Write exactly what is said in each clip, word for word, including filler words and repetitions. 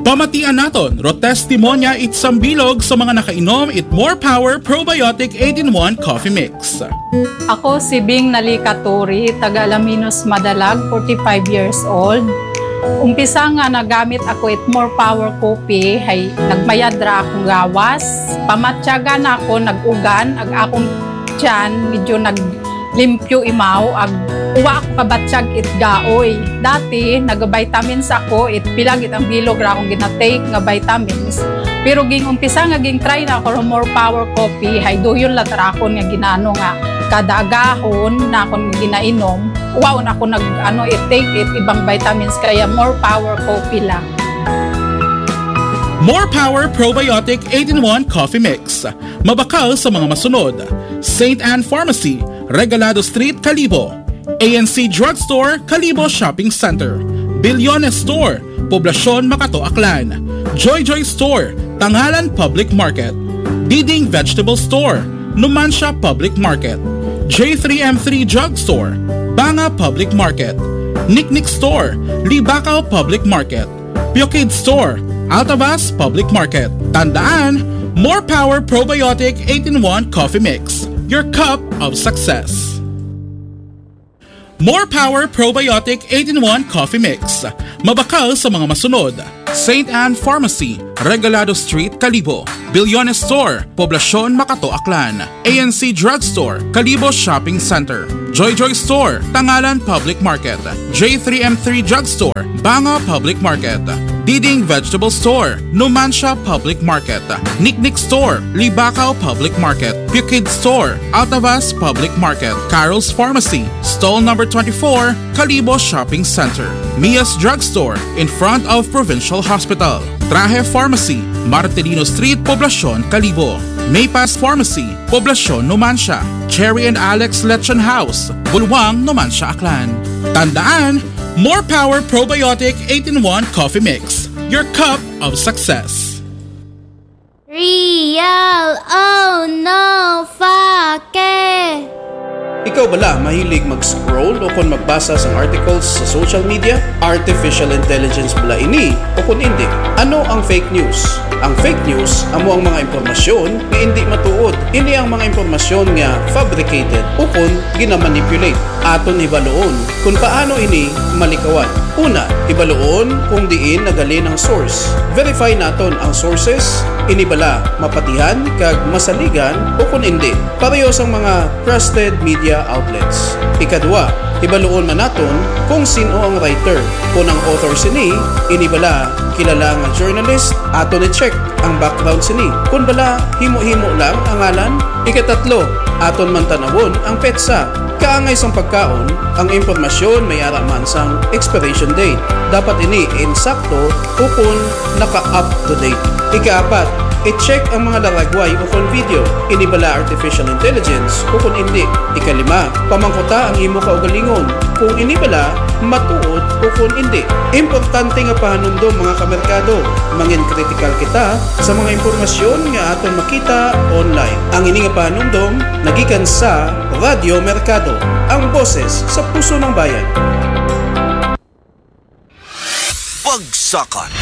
Pamatian naton, Rotestimonia itsam bilog sa mga nakainom it More Power Probiotic eight in one Coffee Mix. Ako si Bing Nalikaturi, taga Alaminos Madalag, forty-five years old. Umpisa nga nagamit ako it More Power Coffee, hay nagmayadra akong gawas. Pamatyaga na ako, nag-ugan, ag akong tiyan, medyo naglimpyo imaw, ag uwa ako kabatsyag it gaoy. Dati, nag-vitamins ako, it pilag it ang bilog ra akong ginatake nga vitamins. Pero ging umpisa nga ging try na ako More Power Coffee, hay doyon latara ako nga ginano nga kada agahon na akong ginainom. Wow, na ako nag ano it take it ibang vitamins kaya More Power Coffee lang. More Power Probiotic eight in one Coffee Mix. Mabakal sa mga masunod. Saint Anne Pharmacy, Regalado Street, Calibo. A N C Drugstore, Calibo Shopping Center. Bilyones Store, Poblacion, Makato, Aklan. Joy Joy Store, Tangalan Public Market. Diding Vegetable Store, Numancia Public Market. J three M three Drugstore, Banga Public Market. Nicknick Store, Libacao Public Market. Piokid Store, Altavas Public Market. Tandaan, More Power Probiotic eight in one Coffee Mix. Your cup of success. More Power Probiotic eight in one Coffee Mix. Mabakal sa mga masunod. Saint Anne Pharmacy, Regalado Street, Calibo. Bilyones Store, Poblacion, Makato, Aklan. A N C Drugstore, Calibo Shopping Center. Joy Joy Store, Tangalan Public Market. J three M three Drugstore, Banga Public Market. Diding Vegetable Store, Numancia Public Market. Nicknick Store, Libacao Public Market. Piokid Store, Altavas Public Market. Carol's Pharmacy, Stall number twenty-four, Calibo Shopping Center. Mia's Drugstore, in front of Provincial Hospital. Traje Pharmacy, Martelino Street, Poblacion, Calibo. Maypass Pharmacy, Poblacion, Numancia. Cherry and Alex Lechon House, Bulwang, Numancia, Aklan. Tandaan, More Power Probiotic eight in one Coffee Mix. Your cup of success. Real, oh no, fuck it. Ikaw bala mahilig mag-scroll o kung magbasa sa articles sa social media? Artificial intelligence bala ini o kung hindi? Ano ang fake news? Ang fake news amo ang mga impormasyon nga hindi matuod. Ini ang mga impormasyon nga fabricated o kung ginamanipulate. Aton ibaloon kung paano ini malikawan. Una, ibaloon kung diin nagali ng source. Verify naton ang sources, inibala mapatihan kag masaligan o kung hindi. Pareho sa mga trusted media outlets. Ikadua, ibaloon man naton kung sino ang writer. Kung ang author sini, inibala kilala nga journalist, aton i-check ang background sini. Kung bala himo-himo lang ang ngalan. Ikatatlo, aton man tanawon ang petsa. Kaangay sang pagkaon, ang impormasyon may araman sang expiration date. Dapat ini insakto o kung naka-up to date. Ikaapat, i-check ang mga laragway o kung video. Inibala artificial intelligence o kung hindi. Ikalima, pamangkuta ang imo kaugalingon. Kung inibala, matuod o kung hindi. Importante nga pahanumdom mga kamerkado. Mangin critical kita sa mga impormasyon nga aton makita online. Ang ini nga pahanumdom, nagikan sa Radio Mercado, ang boses sa puso ng bayan. Bagsakan.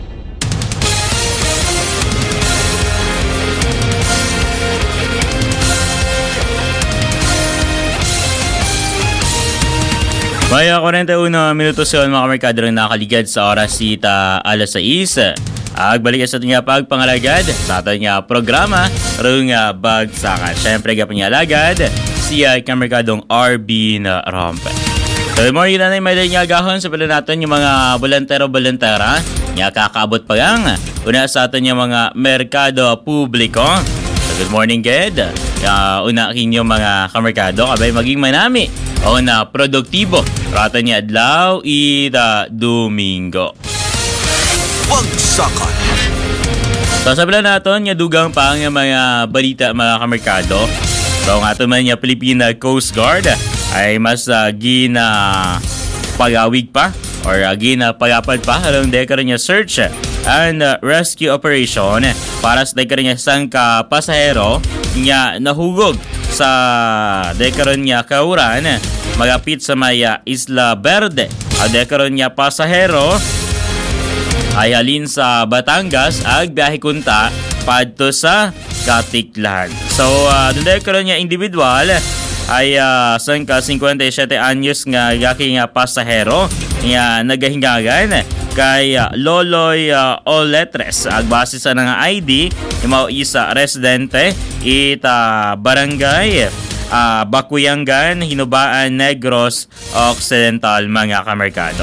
Maya forty-one minutos yun mga kamerkado rin nakaligad sa oras sita alas sais. Agbalik sa ating pagpangalagad sa ating programa rung Bagsakan. Siyempre gapon niya alagad siya kamerkadong R B na Rompe. So morning na may day nga gahon sa pala natin yung mga volantero-volantera nga kakaabot pa lang una sa atin yung mga merkado publiko. So good morning Ged. Uh, una kinyo mga kamerkado kabay maging manami o na produktibo rata niya adlaw ita Domingo. Bagsakan. So sabi lang natin nga dugang pa ang mga balita mga kamerkado. So nga ito man niya Philippine Coast Guard ay mas uh, gina pagawig pa or uh, gina pagapad pa alang deka niya search and uh, rescue operation para sa deka niya sang kapasahero niya nahugog sa dekaron niya kauran magapit sa maya Isla Verde. Ang dekaron niya pasahero ay halin sa Batangas ag biyahe kunta padto sa Katiklan. So, uh, doon dahil karon niya individual ay uh, sang ka fifty-seven anyos nga yaking uh, pasahero nga nagahingagan kay uh, Loloy uh, Oletres ag base sa nga I D imao isa residente ita barangay uh, Bakuyangan, Hinubaan, Negros Occidental mga kamerkado.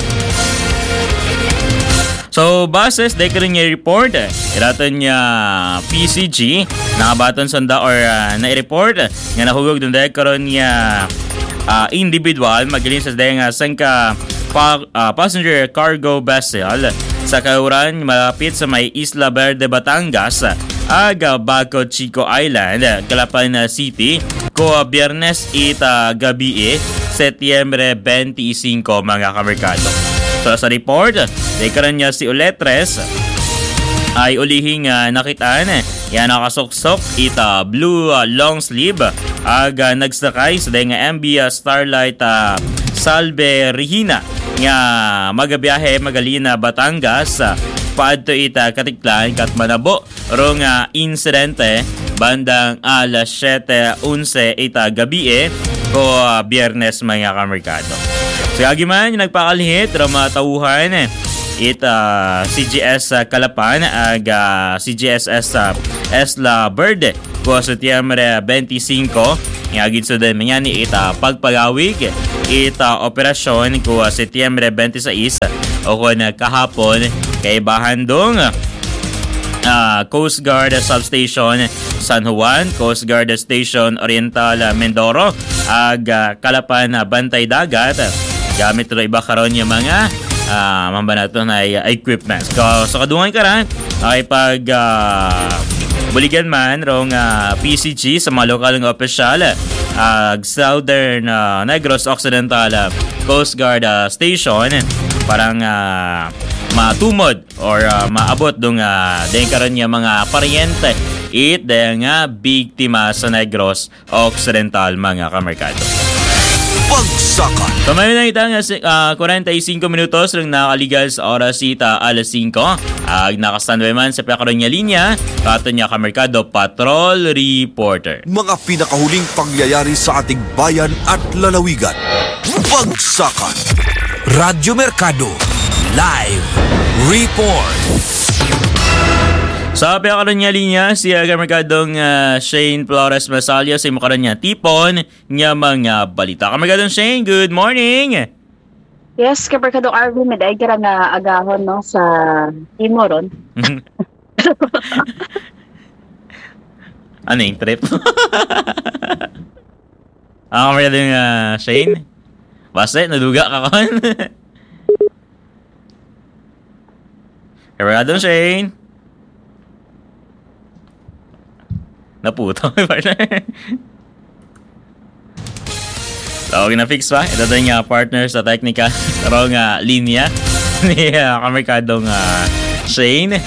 So, bases, dahil ka rin niya report, iratan niya P C G, nakabaton sanda or uh, na-report, nga nahugog doon dahil ka rin niya uh, individual, magaling sa dahil nga sang ka pa, uh, passenger cargo vessel sa kauran malapit sa may Isla Verde, Batangas, aga Baco Chico Island, Calapan City, ko Biyernes ita gabi, Setyembre twenty-five mga kamerkado. So sa report, dekaran niya si Oletres ay ulihing uh, nakitaan yan nakasuksok ita blue uh, long sleeve aga uh, nagsakay sa nga M B uh, Starlight uh, Salve Regina nga magabiyahe magalina Batangas uh, paadto ita Katiklan kat Manabo rong uh, insidente bandang alas siyete eleven ita gabi ko uh, Biyernes mga kamerkado. So, agiman, nagpakalihit, ramatauhan, ita uh, C G S uh, Calapan, ag uh, C G S S uh, Isla Verde, ko Setyembre twenty-five, ngagin so din manyani ita pagpagawig, ita operasyon ko Setyembre twenty-six, o ko na kahapon, kay Bahandong, uh, Coast Guard Substation San Juan, Coast Guard Station Oriental Mindoro, ag uh, Calapan uh, Bantay Dagat, gamit ito iba karon yung mga uh, mambanato na uh, equipment. So, so kadungan ka rin, ay pag uh, buligan man rong uh, P C G sa mga lokal ng opisyal, uh, Southern uh, Negros Occidental uh, Coast Guard uh, Station, parang uh, matumod or uh, maabot dong uh, dahil karon yung mga paryente it dahil nga biktima sa Negros Occidental mga kamerkado. Pagsakan. So may nakita nga uh, forty-five minutos lang nakaligal sa oras ita alas five. Ag uh, nakastandby man sa piyakaroon niya linya, kato niya kamerkado Patrol Reporter. Mga pinakahuling pangyayari sa ating bayan at lalawigan. Pagsakan. Radyo Mercado. Live Report. Sa piyakaroon niya linya, si uh, kamerkadong uh, Shane Flores Masalio sa imakaroon niya tipon niya mga balita. Kamerkadong Shane, good morning! Yes, kamerkadong Arvin, meday kira nga agahon no, sa Timoron. Ano yung trip? Ah, kamerkadong uh, Shane? Basta, naduga ka kon? Kamerkadong Shane? Naputo may partner. So, na-fix pa. Ito din nga partner sa technical. Pero nga linya ni uh, kamerkadong uh, Shane.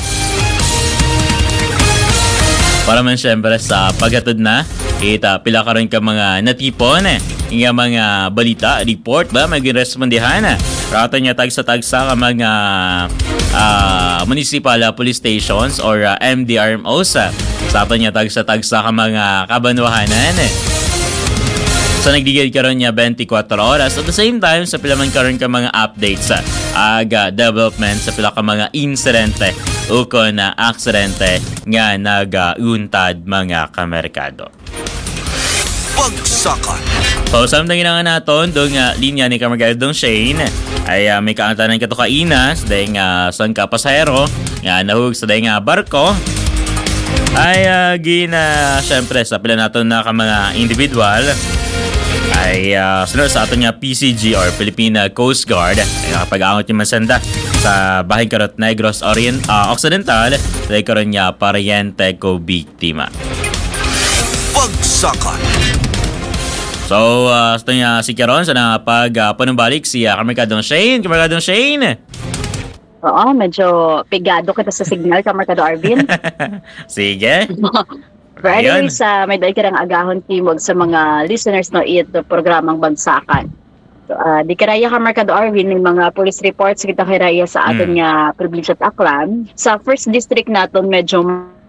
Para man syempre sa paghatod na, kita pila ka rin ka mga natipon. Nga mga balita, report ba? Mag-respondihan. Rata niya tagsa-tagsa ka mga uh, municipal uh, police stations or uh, M D R M Os. Sa ato niya tagsa-tagsa ka mga kabanwahanan. So nagdigil ka rin niya twenty-four oras. At the same time, sa pila man ka rin ka mga updates sa aga development sa pila ka mga insidente o na aksidente nga nag-untad mga kamerkado. Pagsakan. So, samtang ginangan natin, doon nga linya ni kamerkadong Shane ay uh, may kaantanan ka to kainas dahil nga son ka pasahero nga nahug sa dahil nga barko ay uh, gina syempre sa pila natin na ka mga individual ay uh, sunod sa ato nga P C G or Filipina Coast Guard ay nakapag-angot yung masanda sa bahay karot Negros Orient, uh, Occidental dahil karon niya paryente ko biktima. Pagsakan. So, uh, ito niya si Karon sa nakapag uh, panumbalik si uh, kamerkadong Shane. Kamerkadong Shane! Oo, medyo pigado kita sa signal, kamerkado Arvin. Sige. But anyways, uh, may dahil ka ng agahon timog sa mga listeners no ito programang Bagsakan. So, uh, di karaya ka Mercado Arvin, may mga police reports kita karaya sa aton Mm. nga probinsya at Aklan. Sa first district naton medyo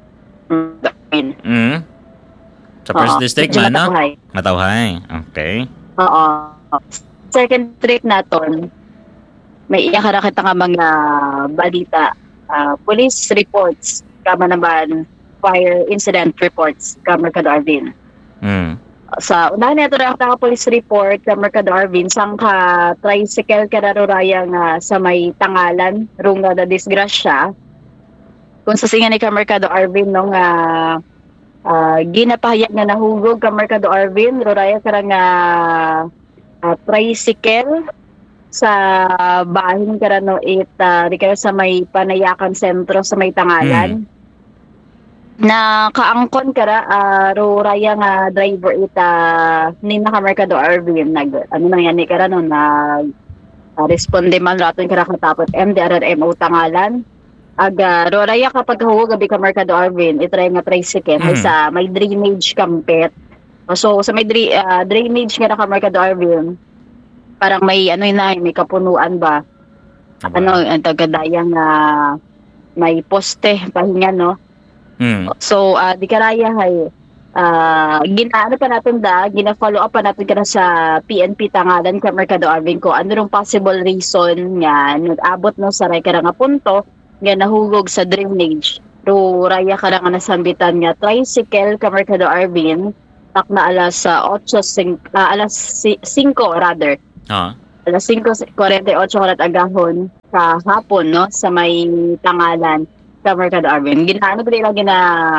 Mm. Sa first Oo, district medyo man, no? matawhay. Matawhay. Okay. Oo. Second district naton, may iya kara kita nga mga balita, uh, police reports, kama naman fire incident reports ka Mercado Arvin. Mm. Sa unahan nito na ka police report ka Mercado Arvin, sang ka tricycle ka naruraya nga sa may Tangalan, rung na disgrasya. Kung sa singa ni ka Mercado Arvin, no, nga uh, ginapahayag nga nahugog ka Mercado Arvin, ruraya ka nga uh, tricycle sa bahin ka no, it, uh, di kayo sa may Panayakan Sentro sa may Tangalan. Mm. Na kaangkon kara uh, ro raya nga driver ita ni naka Mercado Arvin nag ano nang yan ni kara no nag uh, responde man raton kara katapot M D R R M O Tangalan aga ro raya kapag huwag gabi ka Mercado Arvin itry nga tricycle Mm. sa may drainage kampet. So sa may dra- uh, drainage nga naka Mercado Arvin parang may ano na may kapunuan ba Aba. ano ang tagadayang uh, may poste pahinga no. Mm. So, uh, di karaya hay, uh, ginaano pa natin da, gina-follow up pa natin ka na sa P N P Tangalan ka Mercado Arvin ko, ano rong possible reason nga, nag-abot no sa ray ka nga punto, nga nahugog sa drainage. Ro raya ka nga nasambitan nga tricycle ka Mercado Arvin, tak na alas uh, eight, uh, alas cinco rather. Ah. Alas cinco forty-eight karat agahon sa hapon no sa may Tangalan sa Mercado Arvin. Ginaano ba nila gina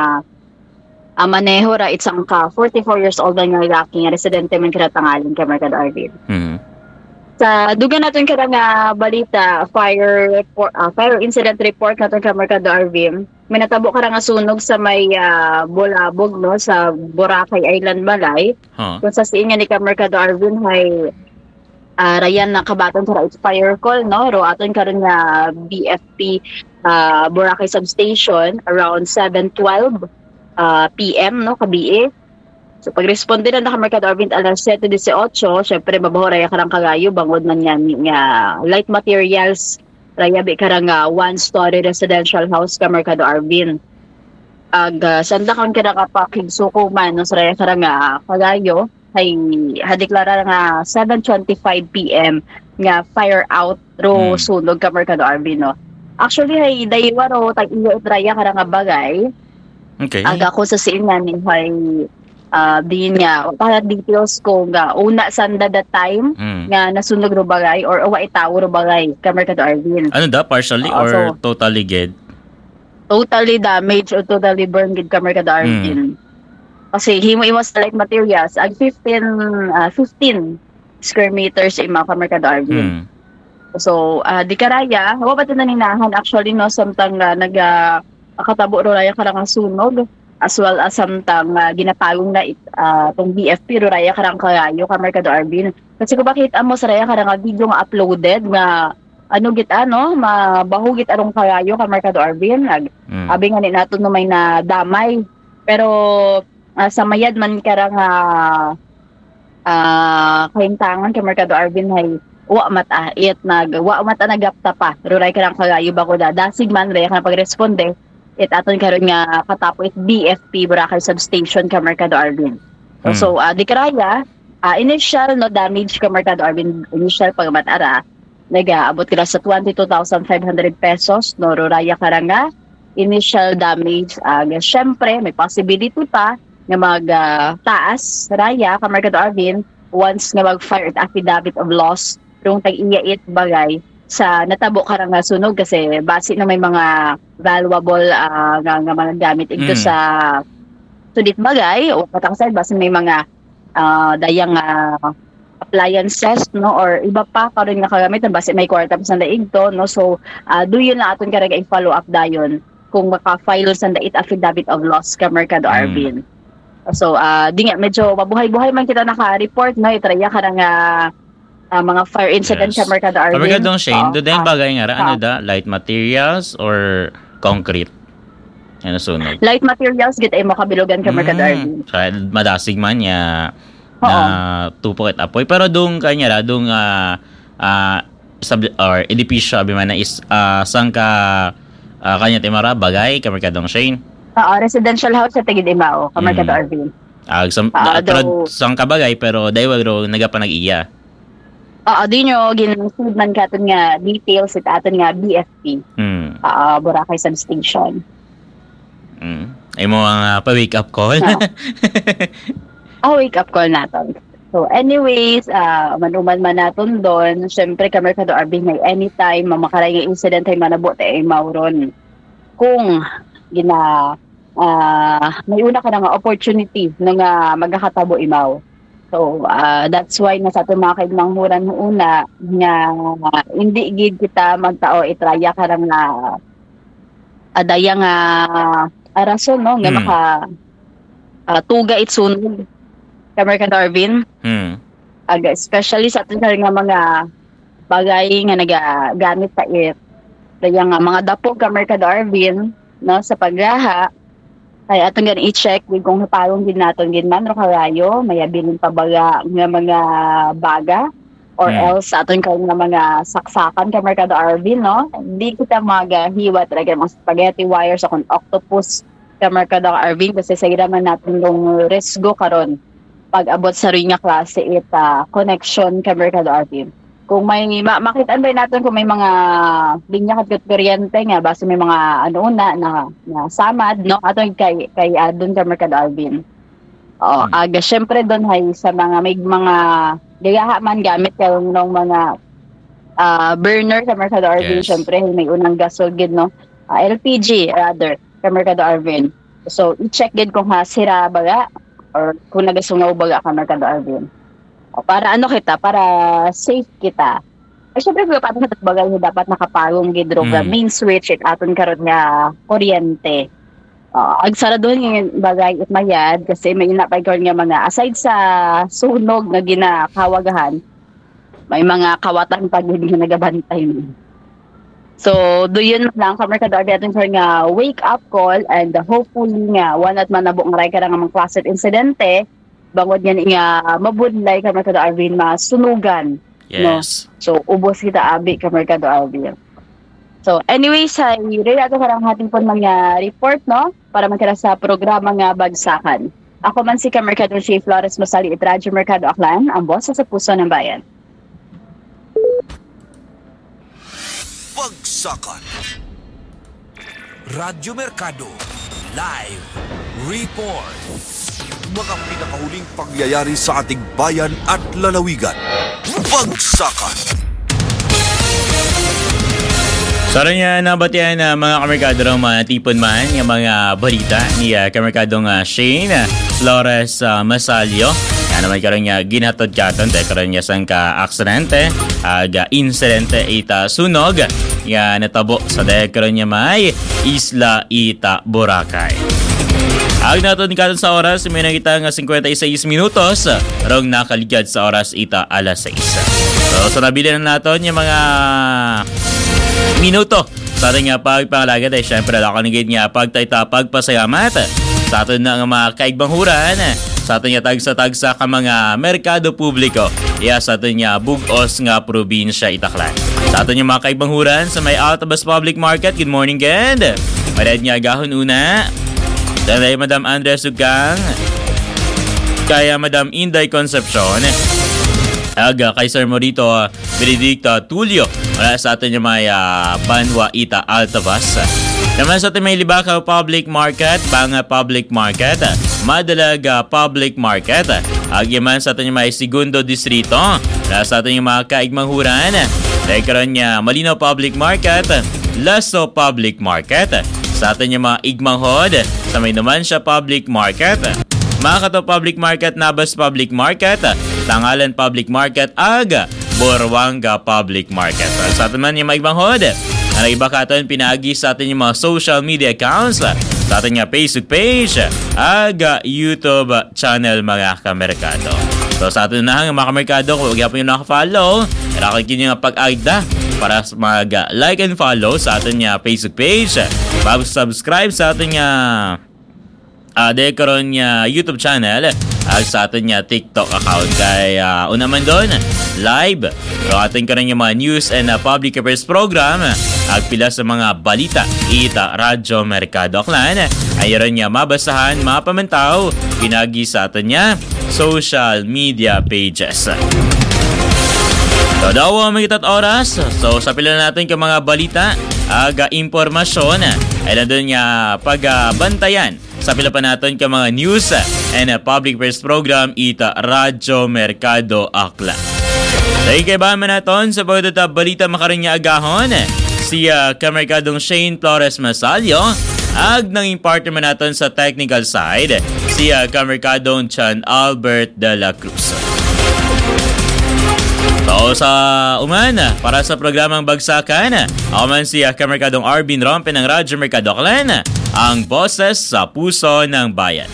uh, maneho ra isang ka forty-four years old na nga lalaki nga residente man kada Tangalan ka Mercado Arvin. Mm. Sa dugan natin kada nga balita fire report, uh, fire incident report natin ka Mercado Arvin. May natabo ka nga sunog sa may uh, Bulabog no sa Boracay Island Balay. Huh. Kung sa siinga ni ka Mercado Arvin hay uh, rayan na kabaton sa fire call no ro aton karon nga B F P uh, Boracay Substation around seven twelve uh, P M no kabi. So pag-responde na naka Mercado Arvin alas seven eighteen, syempre mabaho raya karang kagayo bangod man yan nga light materials raya bi karang nga one story residential house ka Mercado Arvin. Ag uh, sanda kan kada kapakig sukuman no sa raya karang nga kagayo ay hadeklara nga seven twenty-five P M nga fire out ro Hmm. sunog ka Mercado Arvin no. Actually hay daywa ro tag iyo itraya karang nga bagay. Okay. Aga ko sa siingan ni hay uh, din nga para details ko nga una sanda that time Mm. nga nasunog ro bagay or wa itawo ro bagay ka Mercado Arvin. Ano da? Partially Ah, or so- totally gid? Totally damaged or totally burned gid ka Mercado Arvin. Kasi himo iwas light materials ag fifteen uh, fifteen square meters ima ka Mercado Arvin. Mm. So, uh, di karaya, wa ba tinaninahan actually no samtang uh, nag uh, katabo ro raya karang sunog as well as samtang uh, ginapagong na it, uh, tong B F P ro raya karang kayo ka Mercado Arvin. Kasi kung bakit amo sa raya karang video nga uploaded nga ano git ano mabahugit arong kayo ka Mercado Arvin nag Mm. abi nga ni nato no may na damay pero uh, sa mayad man karang uh, uh, kaintangan ka Mercado Arvin hay wa matait nag wa mata nagapta pa ruray karang kagayo ba ko da dasig man ray ka pagresponde it aton karon nga katapo it B F P Boracay Substation ka Mercado Arvin. Hmm. So uh, di karaya uh, initial no damage ka Mercado Arvin initial pagmatara nagaabot kila sa twenty-two thousand five hundred pesos no ruraya karanga initial damage uh, syempre may possibility pa nga mag uh, taas raya ka Mercado Arvin once nga mag-fire at affidavit of loss rung tag-iyait bagay sa natabo karang nga sunog kasi base na may mga valuable uh, nga, nga mga gamit ito Mm. sa sudit bagay o katakasay base may mga uh, dayang uh, appliances no or iba pa karon nga kagamit base may kwarta pa sa daig to no so uh, do yun na aton karaga i-follow up dayon kung maka-file sa dait affidavit of loss ka Mercado Mm. Arvin. So uh, di nga medyo mabuhay-buhay man kita naka-report no itraya ka nga uh, mga fire incident Yes. sa Mercado Arvin. Kapag dong Shane, Oo, do din ah, bagay nga ra ano ah. da? Light materials or concrete? Ano sunog? light materials gid ay makabilogan ka Mercado Arvin. So, madasig man ya na tupok at apoy. Pero doon kanya ra, doon uh, uh, sub, or edipisyo, abi man na is, uh, sang ka uh, kanya timara, bagay, kamarkadong Shane? Oo, residential house sa Tigid Imao, kamarkado Mm. Arvin. Ah, sam, Ah, uh, pero daw- sang kabagay, pero dahil wag ro nagapanag-iya. Oo, di nyo, ginasud man ka aton nga details at aton nga B F P, Hmm. uh, Boracay Substation. Mm. Ay mo ang uh, pa-wake up call. Oo. Oh, wake up call naton. So anyways, uh, manuman man naton doon, syempre kamarkado Arvin ngay anytime mamakaray nga incident ay manabot ay mauron. Kung gina uh, may una ka na nga opportunity na nga magkakatabo imaw. So uh, that's why nasa ato mga kaigmanghuran una nga uh, hindi gid kita magtao itraya ka ra nga adaya nga uh, rason no nga Hmm. maka uh, tuga itsunod kamarkado Arvin. Hmm. Aga, especially sa atin nga mga bagay nga nagagamit sa it. Kaya nga mga dapog ka Mercado Arvin, no, sa paggaha, ay atong gan i-check with kung parang gid naton gid man ro karayo, may abilin pa baga nga mga baga or Hmm. else aton ka nga mga saksakan ka Mercado Arvin, no. Hindi kita magahiwa talaga mga spaghetti wires o kung octopus ka Mercado Arvin kasi sa man natin yung resgo karon pag abot sa ring nga klase ita connection ka Mercado Arvin. Kung may ma- makitaan ba natin kung may mga linya kat kuryente nga basta may mga ano na na, na samad no ato kay kay uh, doon ka Mercado Arvin. Oh, Hmm. aga syempre doon hay sa mga may mga gagaha man gamit ka ng mga ah, burner sa Mercado Arvin, Yes. syempre may unang gasol gid no. Ah, L P G rather ka Mercado Arvin. So i-check gid kung ha sira baga or kung nagasungaw baga ka Mercado Arvin. O, para ano kita, para safe kita. Ay, syempre, kung paano sa bagay nyo dapat nakapagong gidro Mm. mm. main switch it aton karon nga kuryente. Uh, agsara doon yung bagay it mayad kasi may inapay karon nga mga aside sa sunog na ginakawagahan, may mga kawatan pa gid nga nagabantay mo. So, do yun lang sa Mercado Arvin aton karon nga wake up call and hopefully nga one at manabok nga ray ka nga mga klaseng insidente bangod yan nga mabudlay ka Mercado Arvin masunugan. Yes. So, ubos kita abi ka Mercado Arvin. So, anyways, ay rin ato karang hating po mga report, no? Para magkara sa programa nga Bagsakan. Ako man si ka Mercado Chief Flores Masali at Radyo Mercado Aklan, ang boss sa puso ng bayan. Bagsakan. Radyo Mercado. Live Report. Mga pinakahuling pangyayari sa ating bayan at lalawigan. Bagsakan. Sa rin niya nabatihan na mga kamerkado ng mga tipon man, yung mga balita ni uh, kamerkadong uh, Shane Flores uh, Masalio. Yan naman karon niya ginhatod katon, dahil karon niya sang ka-aksidente, aga insidente ita sunog, yan natabo sa dahil karon niya may Isla Ita Boracay. Ag nato ni katon sa oras, may nakita nga fifty-six minutos, rong nakaligad sa oras ita alas sais. So sa nabili na naton yung mga minuto sa ating nga pagpangalagad ay syempre nakanigid nga pagtayta pagpasayamat sa atin na nga mga kaigbanguran sa atin nga tagsa-tagsa ka mga merkado publiko iya sa atin nga bugos nga probinsya Itaklan. Sa atin nga mga kaigbanguran sa may Altabas Public Market, good morning again. Mared nga gahon una dalay Madam Andres Sugang kaya Madam Inday Concepcion aga kay Sir Morito Benedicto Tulio wala sa atin yung may uh, Banwa Ita Altabas. Naman sa atin may Libakaw Public Market, Banga Public Market, Madalaga Public Market, agyaman sa atin yung may Segundo Distrito, wala sa atin yung mga kaigmanghuran, dahil karoon niya Malinaw Public Market, Lasso Public Market, sa atin yung mga Igmanghod, sa may Numancia Public Market, Makato Public Market, Nabas Public Market, Tangalan Public Market, Aga, Borwanga Public Market. Sa atin man yung mga Igmanghod, ang iba katon pinagi sa atin yung mga social media accounts, sa atin nga Facebook page, Aga YouTube channel mga kamerkado. So sa atin na mga kamerkado, kung huwag po yung nakafollow, nakakin nyo nga pag-agda para mag-like and follow sa atin nga Facebook page, mag-subscribe sa atin nga uh, de karon nga YouTube channel ag sa aton nga TikTok account kay uh, una man doon live pero aton karon nga mga news and uh, public affairs program ag pila sa mga balita ita Radyo Mercado Aklan ayron nga mabasahan mapamantaw pinagi sa aton nga social media pages. So daw ang magitat oras. So sa pila natin ka mga balita aga impormasyon ay nandun nga pagbantayan sa pila pa natin ka mga news and uh, public affairs program ita Radyo Mercado Aklan. Dahil kay ba man natin sa pagdata balita makaring nga agahon si uh, Kamerkadong Shane Flores Masalyo ag nang partner man natin sa technical side si uh, Kamerkadong Chan Albert de la Cruz. So sa uman, para sa programang Bagsakan, ako man si Kamerkadong Arvin Rompe ng Radyo Mercado Aklan, ang boses sa puso ng bayan.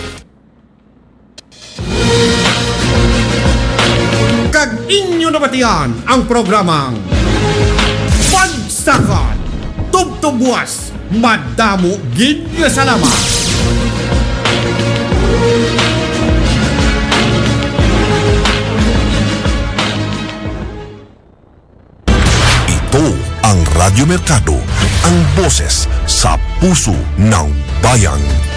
Kag inyo nabatian ang programang Bagsakan, tubtubwas, madamo gid nga salamat. Ito ang Radyo Mercado, ang boses sa puso ng bayan.